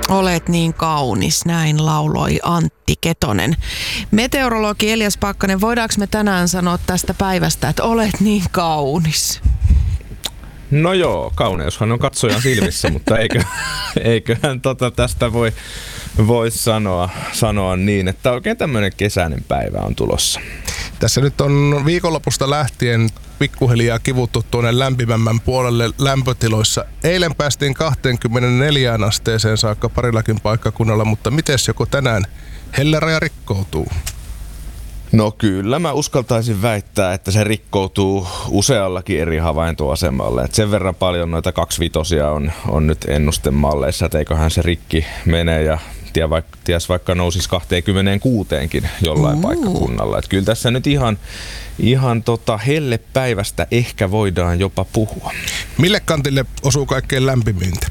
Olet niin kaunis, näin lauloi Antti Ketonen. Meteorologi Elias Pakkanen, voidaanko me tänään sanoa tästä päivästä, että olet niin kaunis? No joo, kauneushan on katsojan silmissä, mutta eiköhän tästä voi sanoa niin, että oikein tämmöinen kesäinen päivä on tulossa. Tässä nyt on viikonlopusta lähtien pikkuhiljaa kivuttu tuonne lämpimämmän puolelle lämpötiloissa. Eilen päästiin 24 asteeseen saakka parillakin paikkakunnalla, mutta mites joko tänään helleraja rikkoutuu? No kyllä, mä uskaltaisin väittää, että se rikkoutuu useallakin eri havaintoasemalla. Et sen verran paljon noita 25 on nyt ennustemalleissa, että eiköhän se rikki mene ja ties vaikka nousisi 26kin jollain paikkakunnalla. Et kyllä tässä nyt ihan hellepäivästä ehkä voidaan jopa puhua. Mille kantille osuu kaikkein lämpimintä?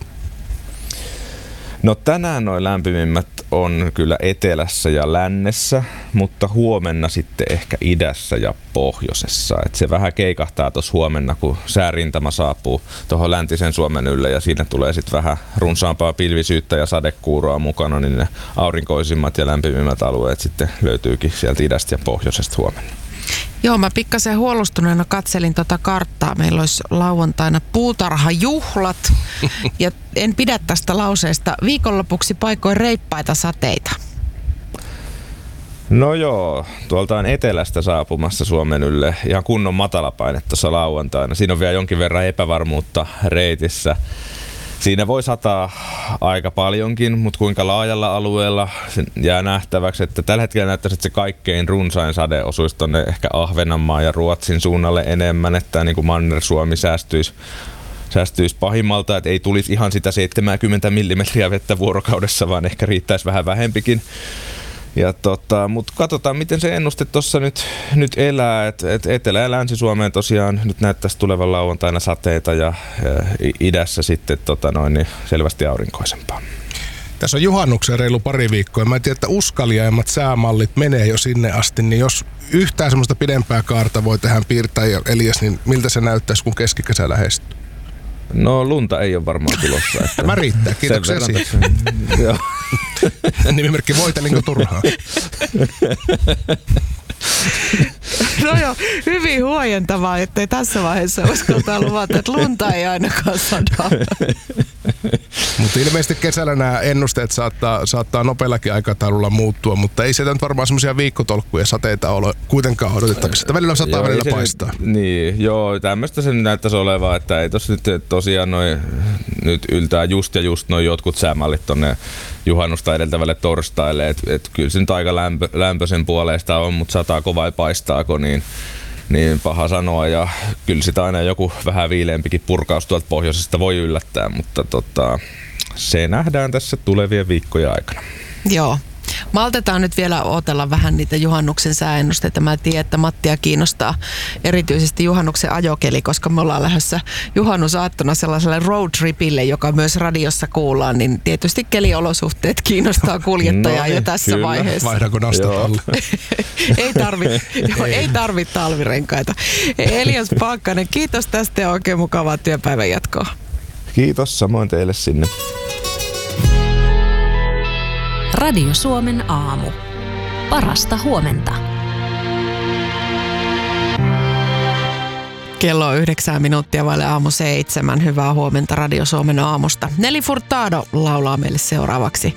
No tänään noin lämpimimmät on kyllä etelässä ja lännessä, mutta huomenna sitten ehkä idässä ja pohjoisessa. Et se vähän keikahtaa tuossa huomenna, kun säärintama saapuu tuohon läntisen Suomen ylle ja siinä tulee sitten vähän runsaampaa pilvisyyttä ja sadekuuroa mukana, niin ne aurinkoisimmat ja lämpimimmät alueet sitten löytyykin sieltä idästä ja pohjoisesta huomenna. Joo, mä pikkasen huolustuneena katselin tota karttaa. Meillä olisi lauantaina puutarhajuhlat ja en pidä tästä lauseesta. Viikonlopuksi paikoin reippaita sateita. No joo, tuolta on etelästä saapumassa Suomen ylle ihan kunnon matalapaine tuossa lauantaina. Siinä on vielä jonkin verran epävarmuutta reitissä. Siinä voi sataa aika paljonkin, mutta kuinka laajalla alueella se jää nähtäväksi, että tällä hetkellä näyttäisi, että se kaikkein runsain sade osuisi tuonne ehkä Ahvenanmaan ja Ruotsin suunnalle enemmän, että niin kuin Manner-Suomi säästyisi pahimmalta, että ei tulisi ihan sitä 70 millimetriä vettä vuorokaudessa, vaan ehkä riittäisi vähän vähempikin. Mutta katsotaan, miten se ennuste tuossa nyt elää. Et Etelä- ja Länsi-Suomeen tosiaan nyt näyttäisi tulevan lauantaina sateita ja idässä sitten niin selvästi aurinkoisempaa. Tässä on juhannuksen reilu pari viikkoa. Mä en tiedä, että uskaliaimmat säämallit menee jo sinne asti, niin jos yhtään semmoista pidempää kaarta voi tähän piirtää, Elias, niin miltä se näyttäisi, kun keskikesä lähestyy? No lunta ei ole varmaan tulossa. Että mä riittää, kiitoksia siitä. Nimimerkki voitelinko turhaa? No joo, hyvin huojentavaa, ettei tässä vaiheessa uskaltaa luvata, että lunta ei ainakaan sadaa. Mutta ilmeisesti kesällä nämä ennusteet saattaa nopeallakin aikataululla muuttua, mutta ei sieltä nyt varmaan semmoisia viikkotolkkuja sateita ole kuitenkaan odotettavissa. Että välillä sataa, välillä paistaa. Niin, joo, tämmöistä se näyttäisi olevaa, että ei tossa nyt tosiaan nyt yltää just noin jotkut säämallit tonne juhannusta edeltävälle torstaille, että kyllä se nyt aika lämpöisen puolesta on, mutta sataa kovaa paistaako, niin paha sanoa, ja kyllä sitä aina joku vähän viileämpikin purkaus tuolta pohjoisesta voi yllättää, mutta se nähdään tässä tulevien viikkojen aikana. Joo. Maltetaan nyt vielä odotella vähän niitä juhannuksen sääennusteita. Mä tiedän, että Mattia kiinnostaa erityisesti juhannuksen ajokeli, koska me ollaan lähdössä juhannusaattona sellaiselle roadtripille, joka myös radiossa kuullaan, niin tietysti keliolosuhteet kiinnostaa kuljettajaa jo tässä vaiheessa. Vaihdanko nastat alle? ei tarvi talvirenkaita. Elias Pakkanen, kiitos tästä ja oikein mukavaa työpäivän jatkoa. Kiitos, samoin teille sinne. Radio Suomen aamu. Parasta huomenta. Kello on 9 minuuttia vaille aamu 7. Hyvää huomenta Radio Suomen aamusta. Nelly Furtado laulaa meille seuraavaksi